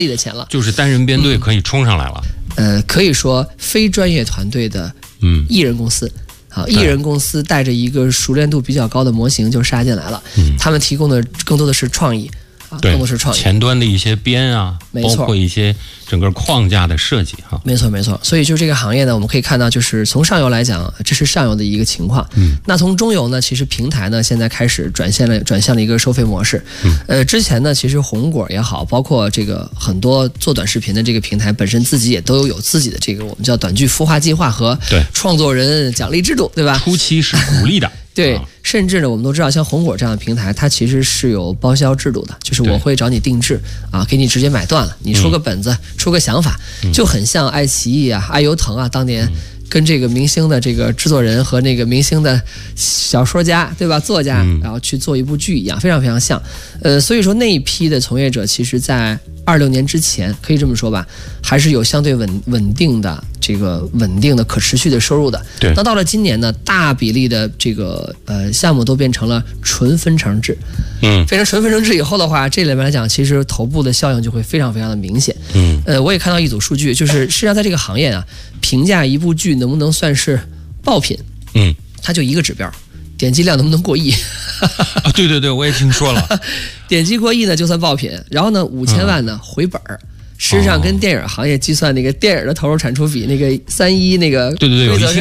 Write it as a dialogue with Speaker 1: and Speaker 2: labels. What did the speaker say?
Speaker 1: 的钱了，
Speaker 2: 就是单人编队可以冲上来了。
Speaker 1: 可以说非专业团队的艺人公司。好，艺人公司带着一个熟练度比较高的模型就杀进来了，他们提供的更多的是创意。
Speaker 2: 对，
Speaker 1: 更多是创意，
Speaker 2: 前端的一些编啊，包括一些整个框架的设计哈。
Speaker 1: 没错没错，所以就这个行业呢，我们可以看到，就是从上游来讲，这是上游的一个情况。那从中游呢，其实平台呢现在开始转向了一个收费模式。之前呢，其实红果也好，包括这个很多做短视频的这个平台本身自己也都有自己的这个我们叫短剧孵化计划和创作人奖励制度，对吧？
Speaker 2: 初期是鼓励的。
Speaker 1: 对，甚至呢，我们都知道，像红果这样的平台，它其实是有包销制度的，就是我会找你定制啊，给你直接买断了，你出个本子，出个想法，就很像爱奇艺啊、爱优腾啊，当年跟这个明星的这个制作人和那个明星的小说家，对吧？作家，然后去做一部剧一样，非常非常像。所以说那一批的从业者，其实在26年之前，可以这么说吧，还是有相对稳定的可持续的收入的。
Speaker 2: 对。
Speaker 1: 那到了今年呢，大比例的这个项目都变成了纯分成制。变成纯分成制以后的话，这里面来讲，其实头部的效应就会非常非常的明显。我也看到一组数据，就是实际上在这个行业啊，评价一部剧能不能算是爆品，它就一个指标。点击量能不能过亿？
Speaker 2: 对对对，我也听说了。
Speaker 1: 点击过亿呢，就算爆品。然后呢，5000万呢回本儿。实际上跟电影行业计算那个电影的投入产出比，那个3:1那个，
Speaker 2: 对对对，有一些